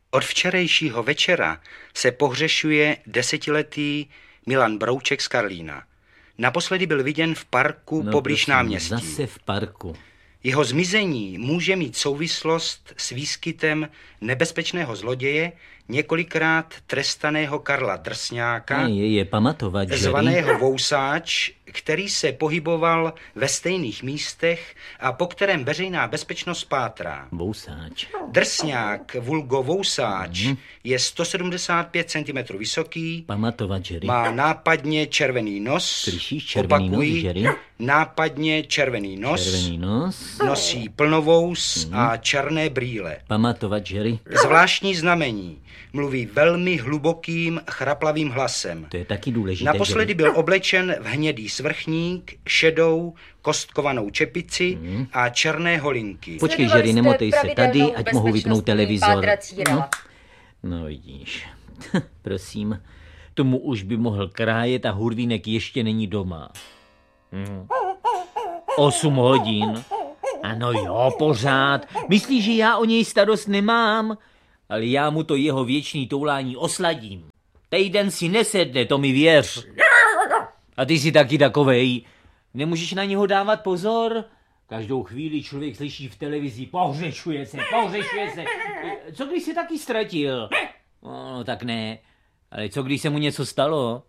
Od včerejšího večera se pohřešuje 10letý Milan Brouček z Karlína. Naposledy byl viděn v parku poblíž náměstí. Zase v parku. Jeho zmizení může mít souvislost s výskytem nebezpečného zloděje, několikrát trestaného Karla Drsňáka, Je pamatovat, zvaného Vousáč, který se pohyboval ve stejných místech a po kterém veřejná bezpečnost pátrá. Vousáč. Drsňák, vulgo Vousáč, je 175 cm vysoký, Pamatovat, Jerry. má nápadně červený nos, Slyšíš, červený nos, Jerry? nápadně červený nos, Červený nos. nosí plnovous a černé brýle. Pamatovat, Jerry. Zvláštní znamení. Mluví velmi hlubokým, chraplavým hlasem. To je taky důležité. Naposledy Jerry. byl oblečen v hnědý svrchník, šedou, kostkovanou čepici a černé holinky. Počkej, Jerry, nemotej se tady, ať mohu vypnout televizor. No vidíš. Prosím, tomu už by mohl krájet a Hurvínek ještě není doma. 8 hodin. Ano jo, pořád. Myslíš, že já o něj starost nemám? Ale já mu to jeho věčný toulání osladím. Týden si nesedne, to mi věř. A ty jsi taky takovej. Nemůžeš na něho dávat pozor? Každou chvíli člověk slyší v televizi, pohřešuje se. Co když se taky ztratil? No tak ne. Ale co když se mu něco stalo?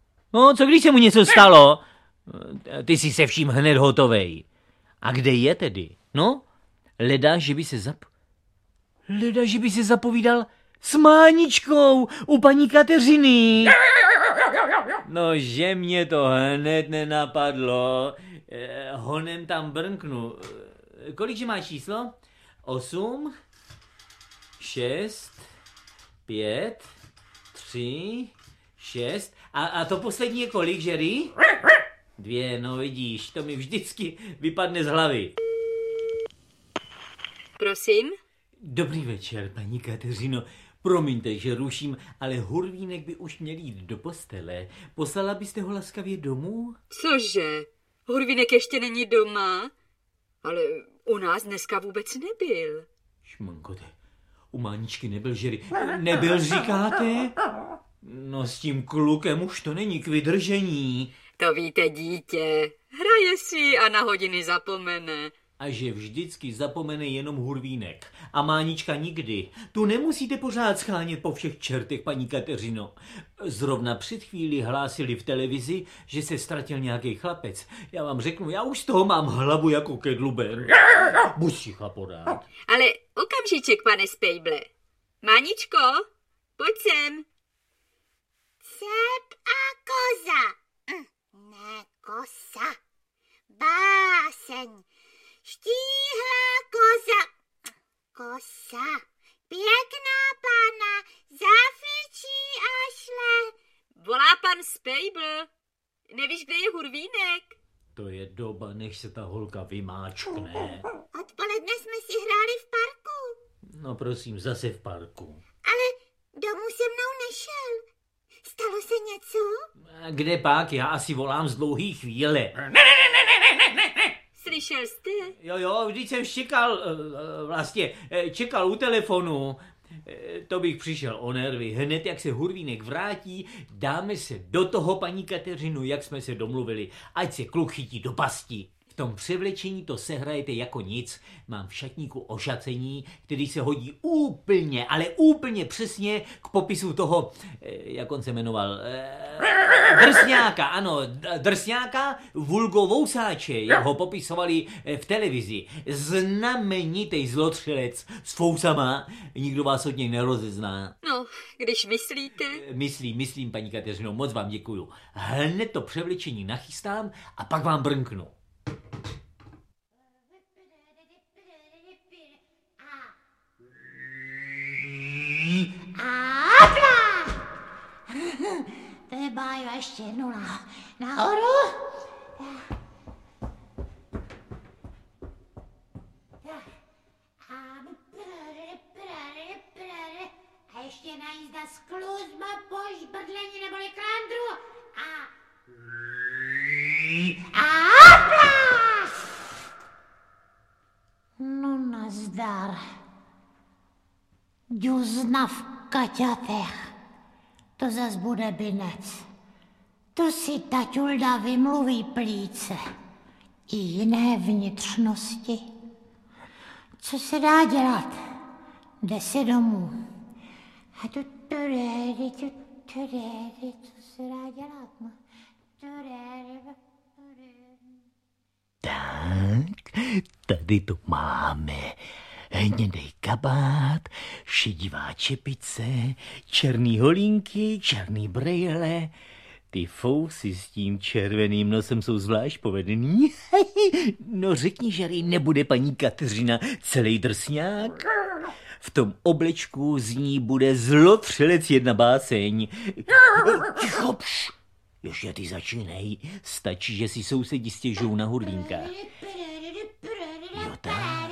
Ty jsi se vším hned hotovej. A kde je tedy? No, leda, že by se zapovídal s Máničkou u paní Kateřiny. No, že mě to hned nenapadlo. Honem tam brnknu. Kolikže máš číslo? 8, 6, 5, 3, 6. A to poslední je kolik, Jerry? 2, no vidíš, to mi vždycky vypadne z hlavy. Prosím? Dobrý večer, paní Kateřino. Promiňte, že ruším, ale Hurvínek by už měl jít do postele. Poslala byste ho laskavě domů? Cože? Hurvínek ještě není doma? Ale u nás dneska vůbec nebyl. Šmankote, u Máničky nebyl, Jerry. Nebyl, říkáte? No s tím klukem už to není k vydržení. To víte, dítě. Hraje si a na hodiny zapomene. A že vždycky zapomene jenom Hurvínek. A Mánička nikdy. Tu nemusíte pořád schánět po všech čertech, paní Kateřino. Zrovna před chvíli hlásili v televizi, že se ztratil nějaký chlapec. Já vám řeknu, já už z toho mám hlavu jako kedluben. Buď si chlaporát. Ale okamžiček, pane Spejble. Máničko, pojď sem. Cep a koza. Ne kosa. Báseň. Štíhlá koza. Kosa. Pěkná pana. Zafičí a šle. Volá pan Spejbl. Nevíš, kde je Hurvínek? To je doba, než se ta holka vymáčkne. Odpoledne jsme si hráli v parku. No prosím, zase v parku. Ale domů se mnou nešel. Stalo se něco? Kde pak? Já asi volám z dlouhý chvíle. Slyšel jste? Jo, vždyť jsem čekal u telefonu. To bych přišel o nervy. Hned, jak se Hurvínek vrátí, dáme se do toho, paní Kateřinu, jak jsme se domluvili. Ať se kluk chytí do pasti. V tom převlečení to sehrajete jako nic. Mám v šatníku ošacení, který se hodí úplně, ale úplně přesně k popisu toho, jak on se jmenoval, Drsňáka, ano, Drsňáka, vulgo Vousáče, jak ho popisovali v televizi. Znamenitej zlotřelec s fousama, nikdo vás od něj nerozezná. No, když myslíte. Myslím, paní Kateřino, moc vám děkuju. Hned to převlečení nachystám a pak vám brnknu. To je bájo, ještě jednou nahoru. A ještě najízda skluzba, požbrdlení neboli klandru. A hopla! No nazdar. Ďuzna v kaťatech. To zas bude binec. To si taťulda vymluví plíce. I jiné vnitřnosti. Co se dá dělat? Jde se domů. A co se dá dělat? Tak, tady to máme. Hnědej kabát, šedivá čepice, černý holínky, černý brejle. Ty fousy s tím červeným nosem jsou zvlášť povedený. No řekni, že nebude paní Kateřina celý drsňák. V tom oblečku z ní bude Zlotřelec jedna báseň. Ticho, pš. Ještě ty začínej. Stačí, že si sousedi stěžou na hurlínka. Jo tak.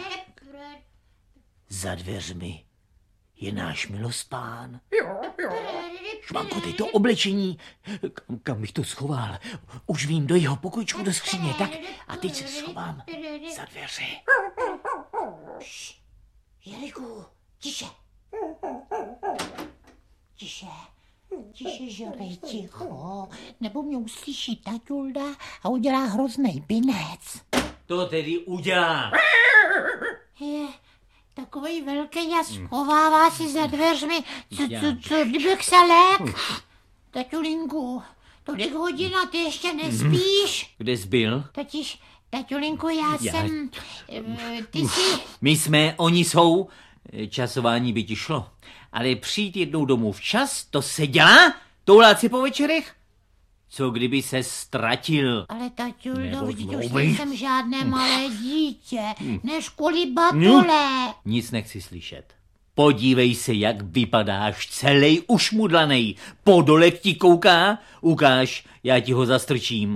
Za dveřmi je náš milospán. Švanko, ty to oblečení. Kam bych to schoval? Už vím, do jeho pokojičku do skříně, tak? A teď se schovám za dveře. Jeriku, tiše. Tiše. Tiše, žerej, ticho. Nebo mě uslyší taťulda a udělá hroznej binec. To tedy udělá. Je takovej velký a schovává si za dveřmi. Co kdybych se lék? Taťulinku, tolik hodina, ty ještě nespíš? Kde jsi byl? Totiž, taťulinku, já jsem... Ty jsi... My jsme, oni jsou. Časování by ti šlo. Ale přijít jednou domů včas, to se dělá? Toulat si po večerech? Co kdyby se ztratil? Ale taťuldo, vždyť už nejsem žádné malé dítě, než kvůli batole. Nic nechci slyšet. Podívej se, jak vypadáš, celej ušmudlanej. Podolek ti kouká? Ukáž, já ti ho zastrčím.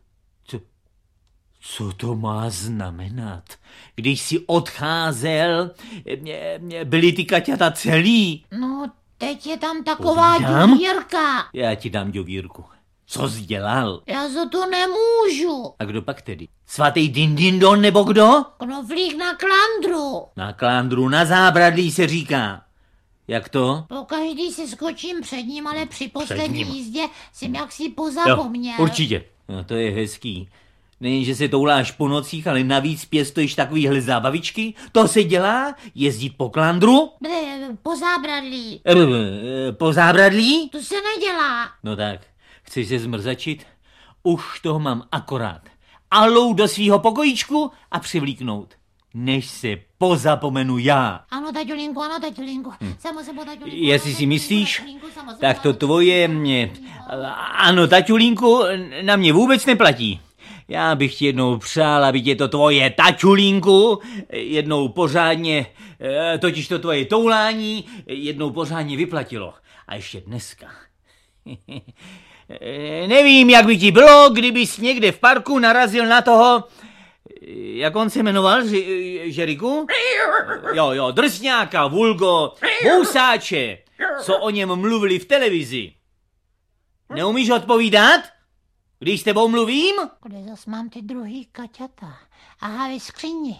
Co to má znamenat? Když jsi odcházel, byly ty kaťata celý? No, teď je tam taková děvírka. Já ti dám děvírku. Co jsi dělal? Já za to nemůžu. A kdo pak tedy? Svatý Dindindon nebo kdo? Knoflík na klandru. Na klandru, na zábradlí se říká. Jak to? Pokaždý si skočím před ním, ale při poslední jízdě jsem jaksi pozapomněl. Jo, určitě. No, to je hezký. Nejen, že se touláš po nocích, ale navíc pěstuješ takovýhle zábavičky. To se dělá? Jezdit po klandru? Po zábradlí. Po zábradlí? To se nedělá. No tak, chceš se zmrzačit? Už toho mám akorát. Alou do svýho pokojíčku a přivlíknout. Než se pozapomenu já. Ano, taťulinku, ano, taťulinku. Samo se po taťulinku. Jestli si myslíš, tak to tvoje mě... Ano, taťulinku, na mě vůbec neplatí. Já bych ti jednou přál, aby tě to tvoje taťulínku jednou pořádně, totiž to tvoje toulání, jednou pořádně vyplatilo. A ještě dneska. Nevím, jak by ti bylo, kdybys někde v parku narazil na toho, jak on se jmenoval, Žeriku? Jo, drsňáka, vulgo, housáče, co o něm mluvili v televizi. Neumíš odpovídat? Když s tebou mluvím? Kde zas mám ty druhý kaťata? Aha, ve skříni.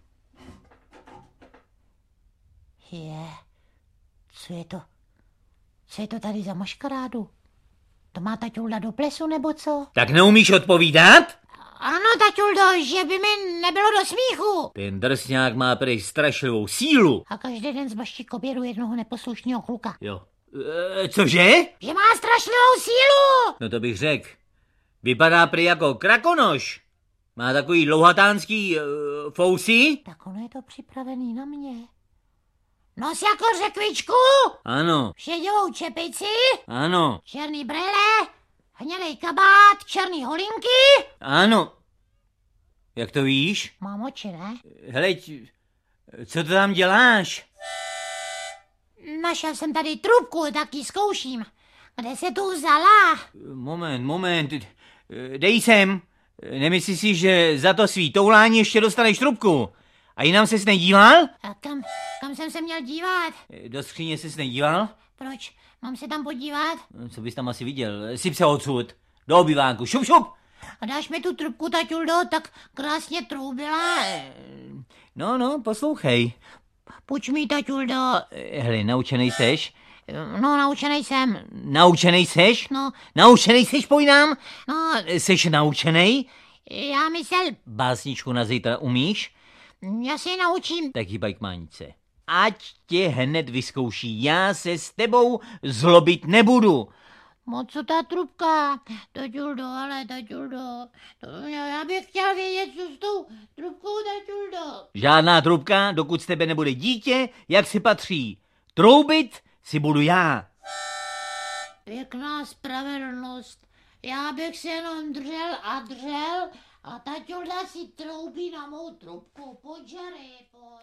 Co je to? Co je to tady za maškarádu? To má taťulda do plesu, nebo co? Tak neumíš odpovídat? Ano, taťuldo, že by mi nebylo do smíchu. Ten drsňák má prý strašlivou sílu. A každý den zbaští k obědu jednoho neposlušného kluka. Jo. Cože? Že má strašlivou sílu. No to bych řekl. Vypadá prý jako krakonoš. Má takový dlouhatánský fousy. Tak ono je to připravený na mě. Nos jako řekvičku. Ano. Šedivou čepici. Ano. Černý brýle. Hnědej kabát. Černý holinky. Ano. Jak to víš? Mám oči, ne? Hleď, co to tam děláš? Našel jsem tady trubku, tak ji zkouším. Kde se tu vzala? Moment. Dej sem. Nemyslíš si, že za to svý toulání ještě dostaneš trubku? A jinam ses nedíval? A kam jsem se měl dívat? Do skříně ses nedíval? Proč? Mám se tam podívat? Co bys tam asi viděl? Syp se odsud. Do obývánku. Šup. A dáš mi tu trubku, taťuldo, tak krásně troubila. No, poslouchej. Půjč mi, taťuldo. Hele, naučenej seš? No, naučenej jsem. Naučenej seš? No. Naučenej seš, povídám? No, Seš naučenej? já myslel, Básničku na zítra umíš? já se naučím. Tak hýbaj k mánice. Ať tě hned vyzkouší, já se s tebou zlobit nebudu. Moc co ta trubka? Taťuldo, ale taťuldo. Já bych chtěl vědět, co s tou trubkou, taťuldo. Žádná trubka, dokud z tebe nebude dítě, jak si patří. Troubit si budu já. Pěkná spravedlnost. Já bych se jenom dřel a taťulda si troubí na mou trubku. Pojď, Jerry.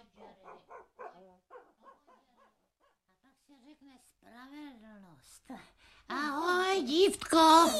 A pak se řekne spravedlnost. Ahoj, dívko.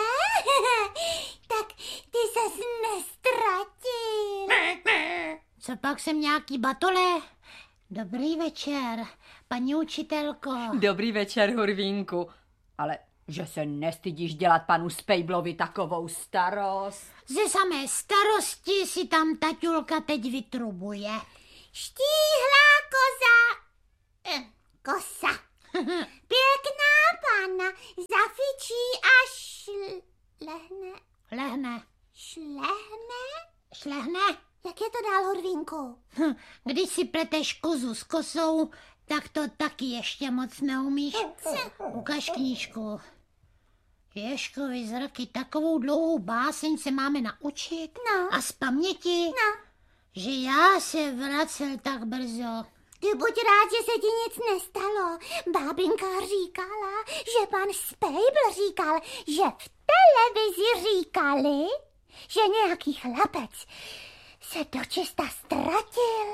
Tak ty ses nestratil. Co pak jsem nějaký batole? Dobrý večer, paní učitelko. Dobrý večer, Hurvínku. Ale že se nestydíš dělat panu Spejblovi takovou starost? Ze samé starosti si tam taťulka teď vytrubuje. Štíhlá koza. Kosa. Pěkná panna. Zafičí a šlehne. Lehne. Šlehne? Jak je to dál, Hurvínku? Když si pleteš kozu s kosou, tak to taky ještě moc neumíš. Ukaž knížku. Ježkovi zraky, takovou dlouhou báseň se máme naučit. No. A z paměti, že já se vracel tak brzo. Ty buď rád, že se ti nic nestalo. Bábinka říkala, že pan Spejbl říkal, že v televizi říkali, že nějaký chlapec se dočista ztratil.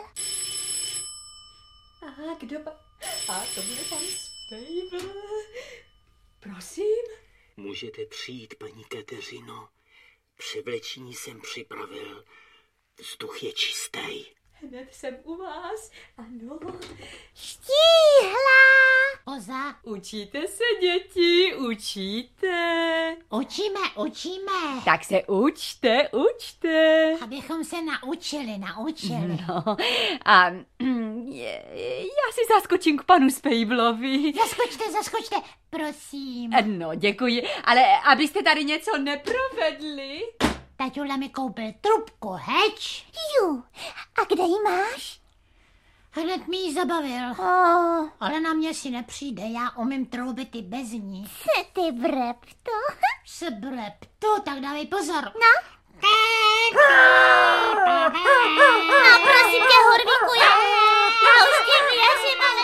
A kdo A to bude pan Spejbl. Prosím? Můžete přijít, paní Kateřino. Převlečení jsem připravil. Vzduch je čistý. Hned jsem u vás. Ano. Štíhlá. Koza. Učíte se, děti, učíte. Učíme. Tak se učte. Abychom se naučili. No, a já si zaskočím k panu Spejblovi. Zaskočte, prosím. No, děkuji, ale abyste tady něco neprovedli. Taťula mi koupil trubku, heč. Ju, a kde jí máš? Hned mi ji zabavil. Ale na mě si nepřijde, já umím troubit i bez ní. Ty brepto. Sebrepto, tak dávej pozor. No, prosím tě, Hurvínku, já už ti věřím, ale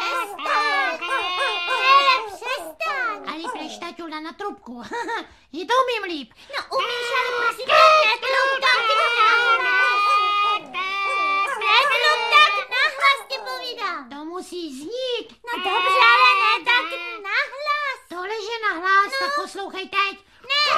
přestaň. Ali pleš taťula na trubku. Ji to umím líp. No umíš, ale prosím tě, netlum tak nahlas ti povídám. To musí znít. No dobře, ale ne tak nahlas. Tohle, že nahlas, tak poslouchej teď. Ne.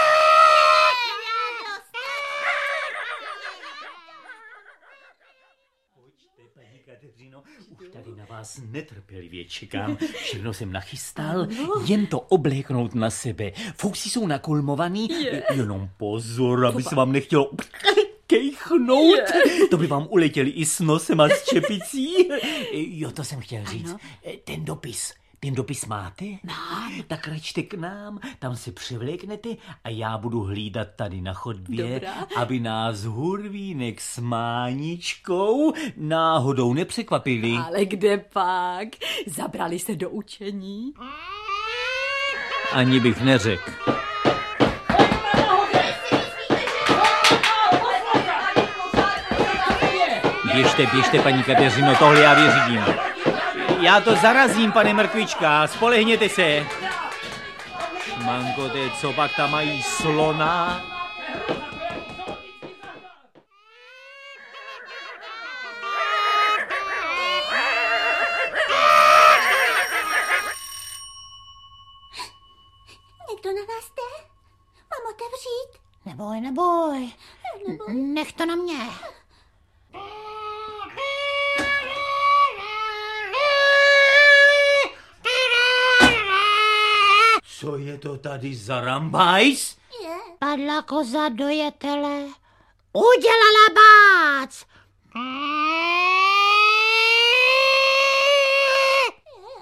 Pojďte, paní Kateřino, už tady na vás netrpělivě čekám. Všechno jsem nachystal, jen to obléknout na sebe. Fousy jsou nakulmovaný, jenom pozor, aby se vám nechtělo kejchnout. To by vám uletěli i s nosem a s čepicí. Jo, to jsem chtěl říct. Ten dopis máte? Mám. Tak račte k nám, tam se převléknete a já budu hlídat tady na chodbě, Dobrá. aby nás Hurvínek s Máničkou náhodou nepřekvapili. Ale kde pak? Zabrali se do učení? Ani bych neřekl. Běžte, paní Kateřino, tohle já vyřídím. Já to zarazím, pane Mrkvička, spolehněte se. Šmanko, co pak tam mají slona? Někdo na nás jde? Mám otevřít? Neboj. Nech to na mě. Co je to tady za rambajs? Padla koza do jetele. Udělala bác.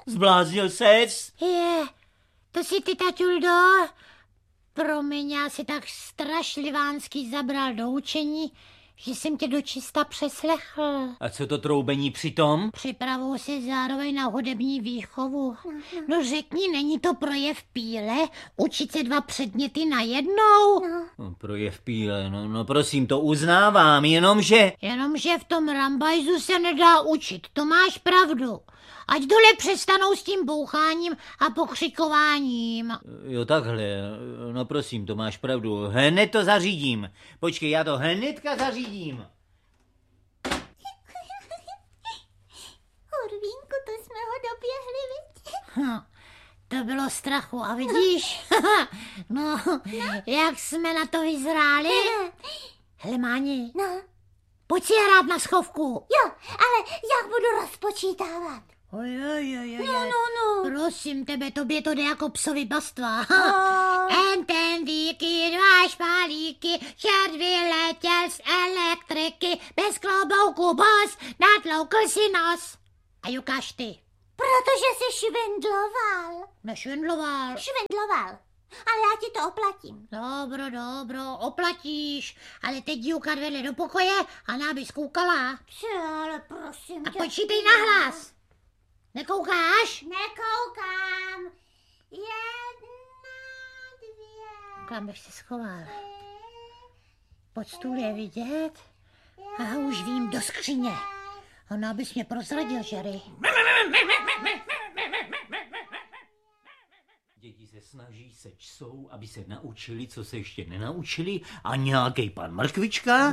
Zbláznil ses? To si ty, taťuldo? Promiň, já si tak strašlivánsky zabral do učení, že jsem tě dočista přeslechl. A co to troubení přitom? Připravuju se zároveň na hudební výchovu. No řekni, není to projev píle? Učit se 2 předměty najednou? No, projev píle, no prosím, to uznávám, jenomže... Jenomže v tom rambajzu se nedá učit, to máš pravdu. Ať dole přestanou s tím boucháním a pokřikováním. Jo, takhle, no prosím, to máš pravdu, hned to zařídím. Počkej, já to hnedka zařídím. Hurvínku, to jsme ho doběhli, viď? To bylo strachu a vidíš? No, jak jsme na to vyzráli? Hele, Máni, pojď si hrát na schovku. Jo, ale jak budu rozpočítávat? Oj. No. Prosím tebe, tobě to jde jako psovi bastva. Ten díky 2 špalíky, čert vyletěl z elektriky, bez klobouku bos, natloukl si nos. A ukáž ty. Protože jsi švindloval. Nešvindloval. Švindloval. Ale já ti to oplatím. Dobro, oplatíš. Ale teď Juka vedle do pokoje a nábys koukala. Ale prosím tě. A počítej nahlas. Nekoukáš? Nekoukám. 1, 2. Kam bych se schoval? Pod stůl je vidět. A už vím, do skříně. Ona bys mě prozradil, Jerry. Děti se snaží, se čsou, aby se naučili, co se ještě nenaučili, a nějaký pan Mrkvička...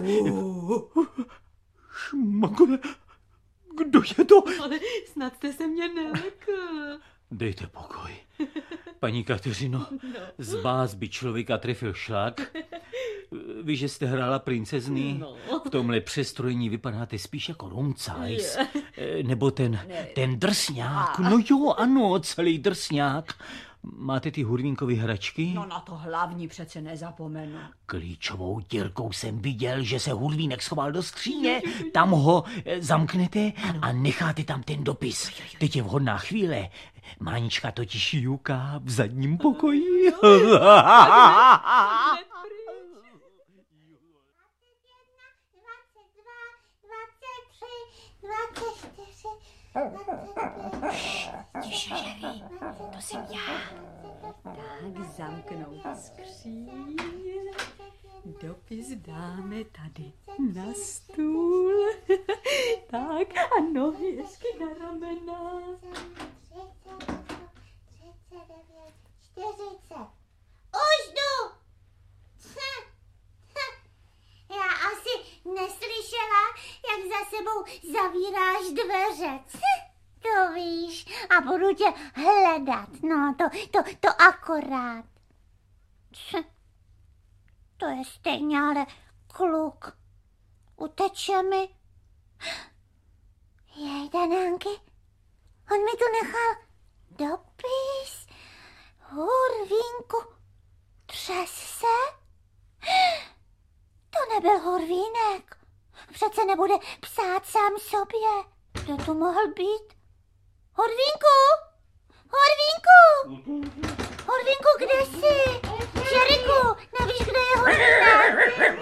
Šmakole, kdo je to? Ale snad jste se mě nelekl. Dejte pokoj. Paní Kateřino, z vás by člověka trefil šlak. Vy, že jste hrála princezny, v tomhle přestrojení vypadáte spíš jako Rumcajs. Nebo ten drsňák. No jo, ano, celý drsňák. Máte ty Hurvínkovy hračky? No na to hlavní přece nezapomenu. Klíčovou dírkou jsem viděl, že se Hurvínek schoval do skříně. Tam ho zamknete a necháte tam ten dopis. Teď je vhodná chvíle. Mánička totiž juká v zadním pokoji. 24, 25. Tiše, Jerry, to jsem já. Tak zamknout skříň. Dopis dáme tady na stůl. Tak a nohy hezky na ramena. 40. Už jdu! Já asi neslyšela, jak za sebou zavíráš dveře. To víš, a budu tě hledat. No, to akorát. To je stejně, ale kluk. Uteče mi. Jej, Danánky, on mi tu nechal dopis. Hurvínku, třes se? To nebyl Hurvínek. Přece nebude psát sám sobě. Kdo tu mohl být? Hurvínku! Hurvínku! Hurvínku, kde jsi? Žeriku, nevíš, kde je Hurvínek?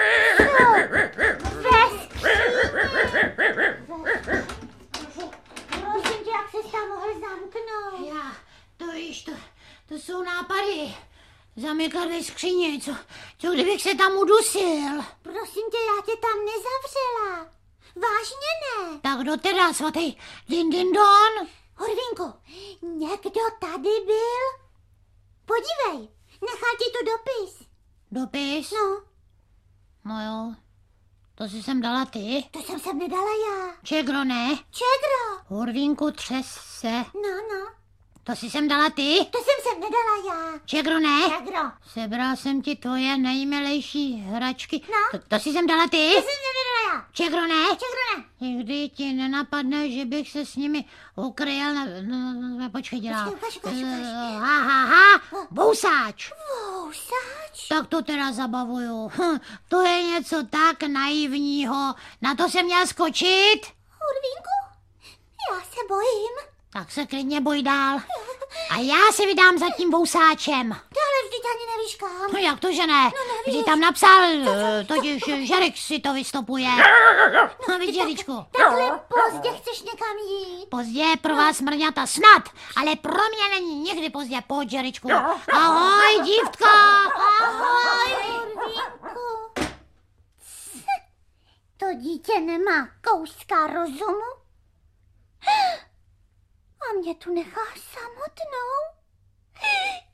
Ve skříni. Prosím tě, jak jsi tam mohl zamknout? Já, to víš, to jsou nápady. Zamykat ve skříně, co kdybych se tam udusil? Prosím tě, já tě tam nezavřela. Vážně ne. Tak kdo teda, svatý Dindindon? Hurvínku, někdo tady byl? Podívej, nechal ti tu dopis. Dopis? No. No jo, to si sem dala ty. To jsem sem nedala já. Čegro, ne? Čegro. Hurvínku, třes se. No. To si sem dala ty. To jsem sem nedala já. Čegro, ne? Čegro. Sebral jsem ti tvoje nejmilejší hračky. No. To si sem dala ty. To jsem sem nedala já. Čegro, ne? Čegro, ne. Nikdy ti nenapadne, že bych se s nimi ukryl. Počkej, dělám. Ukaž. Bousáč. Bousáč? Tak to teda zabavuju. To je něco tak naivního. Na to jsem měl skočit. Hurvínku, já se bojím. Tak se klidně boj dál. A já se vydám za tím vousáčem. Ale vždyť ani nevíš kam. No jak to, že ne? Vždyť tam napsal, totiž Žerek si to vystopuje. No vidíš, Žeričku. Takhle pozdě chceš někam jít. Pozdě pro vás smrňata snad, ale pro mě není nikdy pozdě, pojď, Žeričku. Ahoj, dívko. Ahoj, Hurvínku. To dítě nemá kouska rozumu? A mě tu nechá samotnou?